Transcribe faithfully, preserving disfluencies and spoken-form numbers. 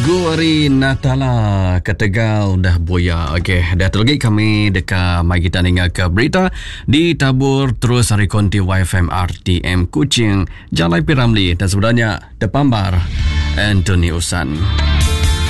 Guari Natala Ketegal dah boya. Okey, dah terlagi kami dekat mai kita ningal ke berita ditabur terus hari konti Y F M R T M Kuching Jalai Piramli dan sebenarnya Depambar Anthony Usan.